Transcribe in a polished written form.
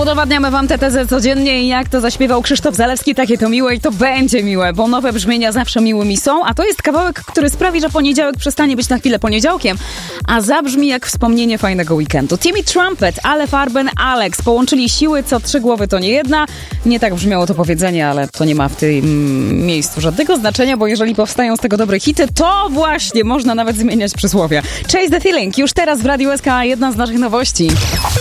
Udowadniamy wam tę tezę codziennie i jak to zaśpiewał Krzysztof Zalewski, takie to miłe i to będzie miłe, bo nowe brzmienia zawsze miłymi są, a to jest kawałek, który sprawi, że poniedziałek przestanie być na chwilę poniedziałkiem, a zabrzmi jak wspomnienie fajnego weekendu. Timmy Trumpet, Ale Farben, Alex połączyli siły, co 3 głowy to nie jedna. Nie tak brzmiało to powiedzenie, ale to nie ma w tym miejscu żadnego znaczenia, bo jeżeli powstają z tego dobre hity, to właśnie można nawet zmieniać przysłowia. Chase the Feeling, już teraz w Radiu SK, jedna z naszych nowości.